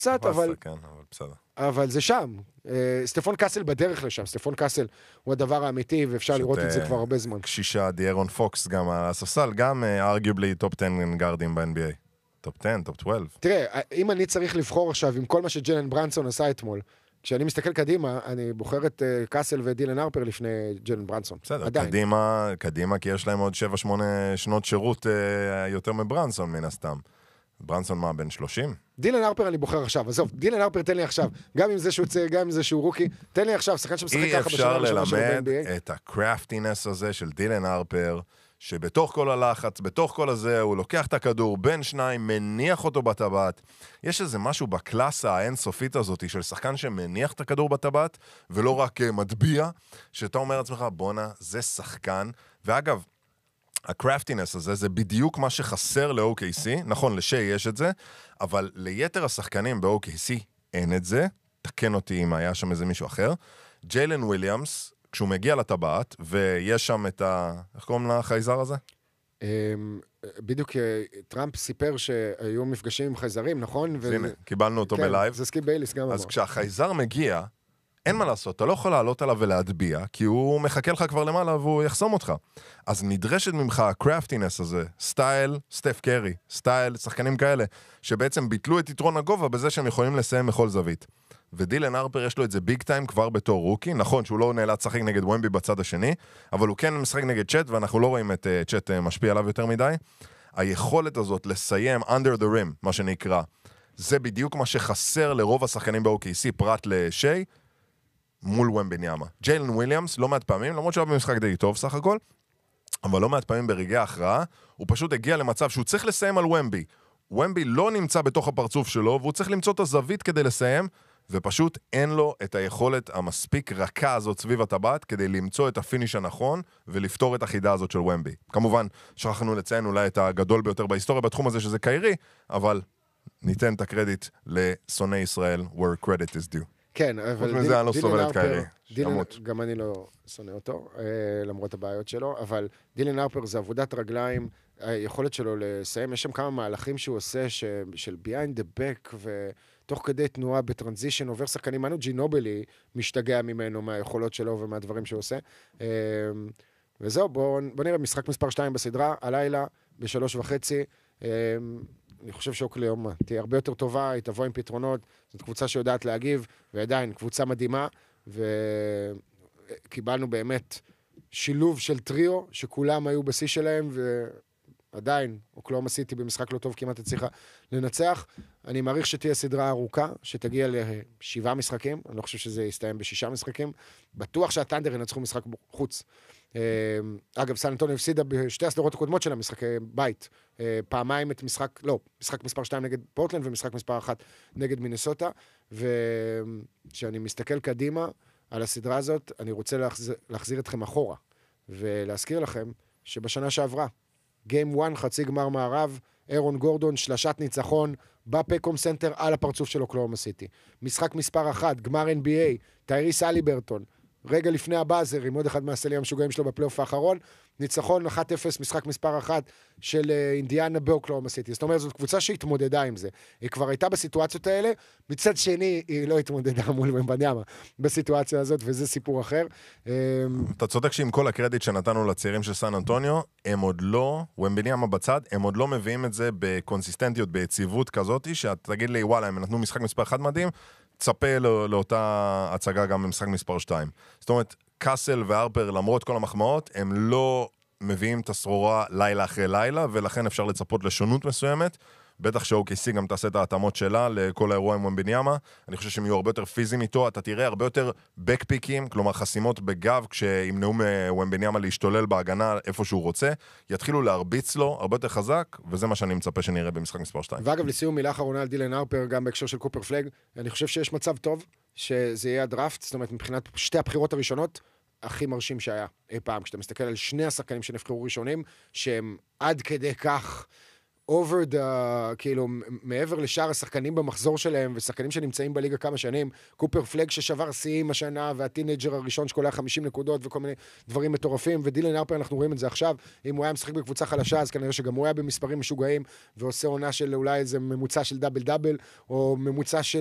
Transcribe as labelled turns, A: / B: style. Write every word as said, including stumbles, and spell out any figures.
A: קצת, אבל...
B: כן, אבל בסדר.
A: אבל זה שם. סטפון קאסל בדרך לשם. סטפון קאסל הוא הדבר האמיתי, ואפשר לראות את זה כבר הרבה זמן.
B: קשישה, דיארון פוקס גם על הספסל, גם ארגובלי טופ עשר גארדים ב-אן בי איי. טופ עשר, טופ שתים עשרה.
A: תראה, אם אני צריך לבחור עכשיו עם כל מה שג'לן ברנסון עשה אתמול, כשאני מסתכל קדימה, אני בוחר את קאסל ודילן הרפר לפני ג'לן ברנסון.
B: בסדר, קדימה, קדימה, כי יש להם עוד שבע שמונה שנות שירות יותר מברנסון מן הסתם. ברנסון מה, בן שלושים?
A: דילן הרפר אני בוחר עכשיו, עזוב, דילן הרפר תן לי עכשיו, גם אם זה שהוא צעיר, גם אם זה שהוא רוקי, תן לי עכשיו, שחקן שמשחק ככה בשנה הראשונה של ב-אן בי איי.
B: אי אפשר ללמד את הקראפטינס הזה של דילן הרפר, שבתוך כל הלחץ, בתוך כל הזה, הוא לוקח את הכדור בין שניים, מניח אותו בטבעת. יש איזה משהו בקלאסה האינסופית הזאת של שחקן שמניח את הכדור בטבעת, ולא רק מטביע, שאתה אומר לעצמך, בונה, זה שחקן. ואגב, הקראפטינס הזה זה בדיוק מה שחסר ל-או קיי סי, נכון, לשי יש את זה, אבל ליתר השחקנים ב-או קיי סי אין את זה, תקן אותי אם היה שם איזה מישהו אחר. ג'יילן וויליאמס, כשהוא מגיע לטבעת, ויש שם את ה... איך קוראים לחייזר הזה?
A: בדיוק טראמפ סיפר שהיו מפגשים עם חייזרים, נכון?
B: הנה, קיבלנו אותו בלייב.
A: זה סקיפ בייליס גם אמר.
B: אז כשהחייזר מגיע, אין מה לעשות, אתה לא יכול לעלות עליו ולהטביע, כי הוא מחכה לך כבר למעלה והוא יחסום אותך. אז נדרשת ממך הקראפטינס הזה, סטייל סטף קרי, סטייל שחקנים כאלה, שבעצם ביטלו את יתרון הגובה בזה שהם יכולים לסיים מכל זווית. ודילן הרפר יש לו את זה ביג טיים כבר בתור רוקי, נכון שהוא לא נאלץ לשחק נגד ומבי בצד השני, אבל הוא כן משחק נגד צ'אט, ואנחנו לא רואים את uh, צ'אט uh, משפיע עליו יותר מדי. היכולת הזאת לסיים under the rim, מה שנקרא, זה בדיוק מה שחסר לרוב השחקנים ב-או קיי סי, פרט לשי, מול ומבניאמה. ג'יילן וויליאמס, לא מעט פעמים, למרות שהוא במשחק די טוב סך הכל, אבל לא מעט פעמים ברגעי ההכרעה, הוא פשוט הגיע למצב שהוא צריך לסיים על ומבי. ומבי לא נמצא בתוך הפרצוף שלו, והוא צריך למצוא את הזווית כדי לסיים, ופשוט אין לו את היכולת המספיק רכה הזאת סביב הטבעת, כדי למצוא את הפיניש הנכון, ולפתור את החידה הזאת של ומבי. כמובן, שכחנו לציין אולי את הגדול ביותר בהיסטוריה בתחום הזה, שזה קיירי, אבל ניתן את הקרדיט לשונאי ישראל, where credit is due.
A: כן, אבל
B: מזה אני לא סובל את קיירי.
A: גם אני לא שונא אותו, למרות הבעיות שלו, אבל דילן הרפר זה עבודת רגליים, היכולת שלו לסיים, יש שם כמה מהלכים שהוא עושה של behind the back, ותוך כדי תנועה בטרנזישן עובר שחקנים, מנו ג'ינובלי משתגע ממנו מהיכולות שלו ומהדברים שהוא עושה. וזהו, בואו נראה משחק מספר שתיים בסדרה, הלילה, בשלוש וחצי, אני חושב שאוקלאומה תהיה הרבה יותר טובה, היא תבוא עם פתרונות, זאת קבוצה שיודעת להגיב, ועדיין קבוצה מדהימה, וקיבלנו באמת שילוב של טריו, שכולם היו בשיא שלהם, ועדיין אוקלאומה סיטי במשחק לא טוב כמעט הצליחה לנצח. אני מעריך שתהיה סדרה ארוכה, שתגיע לשבעה משחקים, אני לא חושב שזה יסתיים בשישה משחקים, בטוח שהטנדר ינצחו משחק חוץ. אגב, סן אנטוניו הפסידה בשתי הסדרות הקודמות של המשחקי בית, פעמיים את משחק, לא, משחק מספר שתיים נגד פורטלנד ומשחק מספר אחת נגד מינסוטה, וכשאני מסתכל קדימה על הסדרה הזאת, אני רוצה להחזיר, להחזיר אתכם אחורה, ולהזכיר לכם שבשנה שעברה, גיים אחת, חצי גמר מערב, אירון גורדון, שלשת ניצחון, בפקום סנטר על הפרצוף של אוקלאומה סיטי. משחק מספר אחת, גמר אן בי איי, טייריס אליברטון, רגע לפני הבאזר, עם עוד אחד מהסלים המשוגעים שלו בפלייאוף האחרון, ניצחון אחת אפס, משחק מספר אחת של אינדיאנה באוקלאומה סיטי. זאת אומרת, זאת קבוצה שהתמודדה עם זה. היא כבר הייתה בסיטואציות האלה, מצד שני, היא לא התמודדה מול ומבניאמה בסיטואציה הזאת, וזה סיפור אחר.
B: אתה צודק שעם כל הקרדיט שנתנו לצעירים של סן אנטוניו, הם עוד לא, ומבניאמה בצד, הם עוד לא מביאים את זה בקונסיסטנטיות, ביציבות כזאת, שאתה תגיד לי, וואלה, הם נתנו משחק מספר אחד מדהים, צפה לא, לאותה הצגה גם במשחק מספר שתיים. זאת אומרת, קאסל והרפר, למרות כל המחמאות, הם לא מביאים את הסרורה לילה אחרי לילה, ולכן אפשר לצפות לשונות מסוימת. בטח ש-או קיי סי גם תעשה את ההתאמות שלה לכל האירוע עם ומבניאמה. אני חושב שהם יהיו הרבה יותר פיזיים איתו, אתה תראה הרבה יותר בקפיקים, כלומר חסימות בגב, כשימנעו מוומבניאמה להשתולל בהגנה איפה שהוא רוצה, יתחילו להרביץ לו הרבה יותר חזק, וזה מה שאני מצפה שנראה במשחק מספר שתיים.
A: ואגב, לסיום מילה אחרונה על דילן הרפר, גם בהקשר של קופר פלג, אני חושב שיש מצב טוב, שזה יהיה הדראפט, זאת אומרת, מבחינת שתי הבחירות הראשונות, הכי מרשים שהיה אי פעם, כשאתה מסתכל על שני השחקנים שנבחרו ראשונים, שהם עד כדי כך over the, כאילו, מעבר לשאר השחקנים במחזור שלהם, ושחקנים שנמצאים בליגה כמה שנים, קופר פלג ששבר שיאים השנה, והטינג'ר הראשון שקולע חמישים נקודות, וכל מיני דברים מטורפים, ודילן הרפר, אנחנו רואים את זה עכשיו, אם הוא היה משחק בקבוצה חלשה, אז כנראה שגם הוא היה במספרים משוגעים, ועושה עונה של אולי איזה ממוצע של דאבל דאבל, או ממוצע של